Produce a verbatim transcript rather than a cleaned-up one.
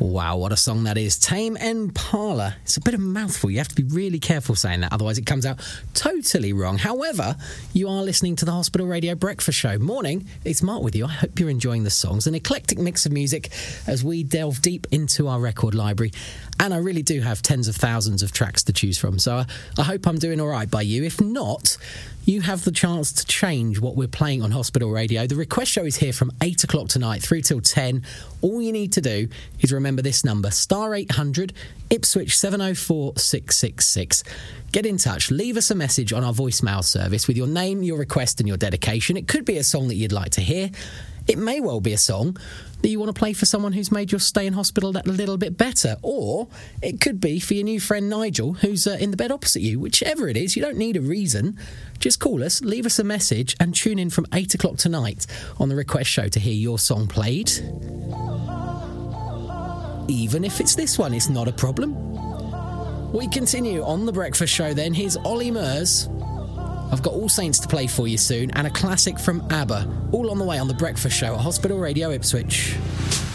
Wow, what a song that is. Tame Impala. It's a bit of a mouthful. You have to be really careful saying that, otherwise it comes out totally wrong. However, you are listening to the Hospital Radio Breakfast Show. Morning, it's Mark with you. I hope you're enjoying the songs. An eclectic mix of music as we delve deep into our record library. And I really do have tens of thousands of tracks to choose from, so I, I hope I'm doing all right by you. If not, you have the chance to change what we're playing on Hospital Radio. The request show is here from eight o'clock tonight through till ten. All you need to do is remember this number, star eight hundred, Ipswich seven oh four six six six. Get in touch, leave us a message on our voicemail service with your name, your request and your dedication. It could be a song that you'd like to hear. It may well be a song that you want to play for someone who's made your stay in hospital that little bit better. Or it could be for your new friend Nigel, who's uh, in the bed opposite you. Whichever it is, you don't need a reason. Just call us, leave us a message and tune in from eight o'clock tonight on the request show to hear your song played. Even if it's this one, it's not a problem. We continue on the breakfast show then. Here's Ollie Murs. I've got All Saints to play for you soon and a classic from ABBA. All on the way on the breakfast show at Hospital Radio Ipswich.